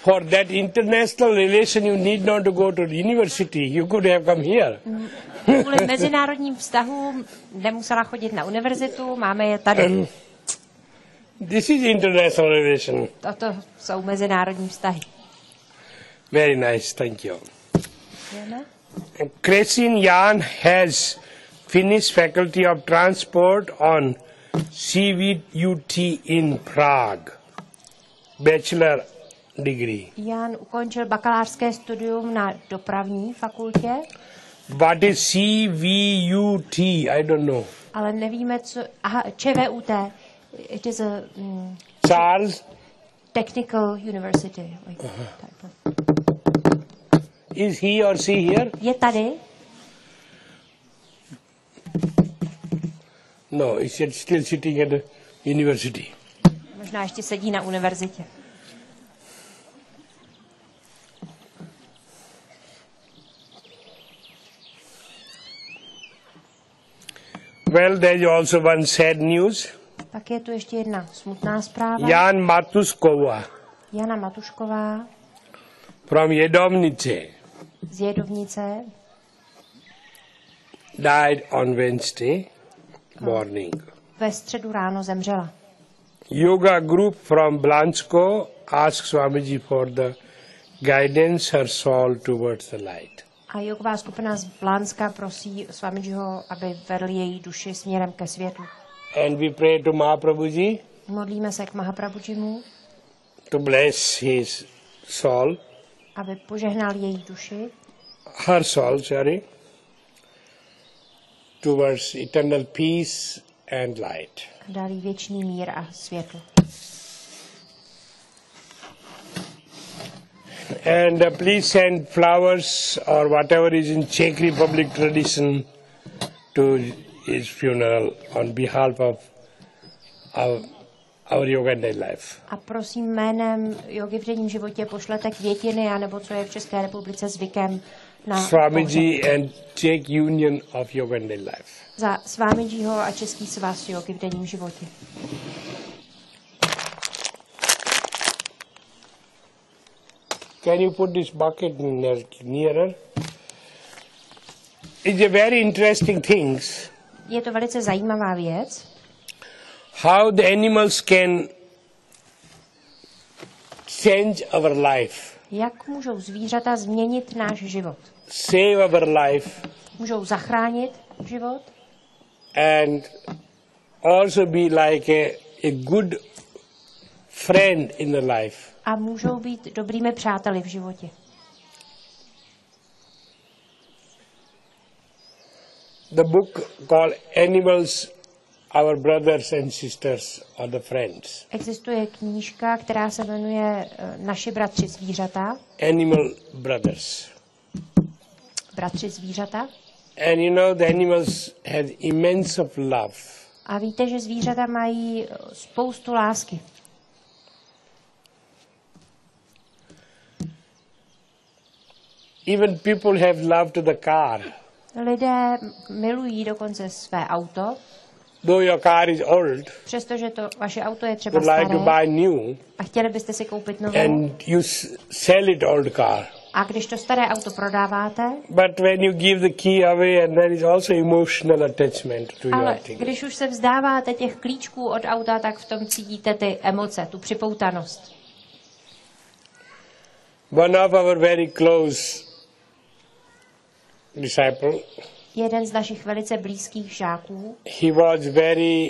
For that international relation, you need not to go to the university. You could have come here. Kvůli mezinárodním vztahům nemusela chodit na univerzitu, máme je tady. This is international relation. Toto jsou mezinárodní vztahy. Very nice, thank you. Kresin Jan has finished Faculty of Transport on CVUT in Prague. Bachelor degree. Jan ukončil bakalářské studium na dopravní fakultě. What is CVUT? I don't know. Ale nevíme, co... Aha, ČVUT. It is a... Charles? Technical University. Like type of. Is he or she here? Je tady? No, he's still sitting at the university. Možná ještě sedí na univerzitě. Well, there is also one sad news. Pak je tu ještě jedna smutná zpráva. Jan Matušková. Jana Matušková. From Jedomnice. Z Jedovnice. Died on Wednesday morning. Ve středu ráno zemřela. Yoga group from Blansko asked Swamiji for the guidance her soul towards the light. A jogová skupina z Blánska prosí Swamijiho, aby vedl její duši směrem ke světlu. And we pray to Mahaprabhuji. Modlíme se k Mahaprabhujimu. To bless his soul. Aby požehnal její duši. Her soul, sorry. Towards eternal peace and light. Dal jí věčný mír a světlo. And please send flowers or whatever is in Czech Republic tradition to his funeral on behalf of our yoga and life. A prosím jménem jogy v denním životě pošlete květiny, anebo co je v České republice zvykem na Swamiji and Czech Union of Yoga and Life. Za Swamijiho a Český svaz jogy v denním životě. Can you put this bucket nearer? It's a very interesting thing. Je to velice zajímavá věc. How the animals can change our life. Jak můžou zvířata změnit náš život? Save our life. Můžou zachránit život. And also be like a good friend in the life. A můžou být dobrými přáteli v životě. The book called Animals, Our Brothers and Sisters or the Friends. Existuje knížka, která se jmenuje Naši bratři zvířata. Animal Brothers. Bratři zvířata. And you know the animals have immense of love. A víte, že zvířata mají spoustu lásky. Even people have love to the car. Lidé milují dokonce své auto. Though your car is old, přestože to vaše auto je třeba staré, like to buy new, a chtěli byste si koupit nové. And you sell it old car. A když to staré auto prodáváte, but when you give the key away, and there is also emotional attachment to your thing. Když už se vzdáváte těch klíčků od auta, tak v tom cítíte ty emoce, tu připoutanost. One of our very close disciple, jeden z našich velice blízkých žáků, he was very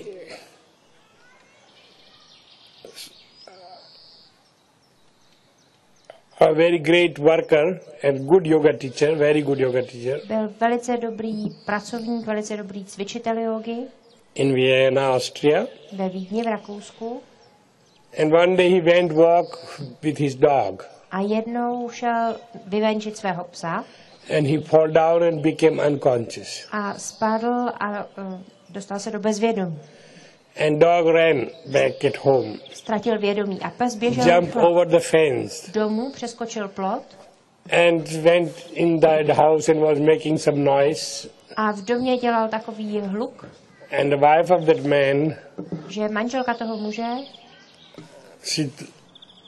a very great worker and good yoga teacher, very good yoga teacher. Byl velice dobrý pracovník, velice dobrý cvičitel jogy. In Vienna, Austria. Ve Vídni, v Rakousku. And one day he went walk with his dog. A jednou šel vyvenčit svého psa. And he fell down and became unconscious. A spadl a dostal se do bezvědomí. And dog ran back at home. Ztratil vědomí a pes běžel over the fence. Domů, přeskočil plot. And went in the house and was making some noise. A v domě dělal takový hluk. And the wife of that man, že manželka toho muže, she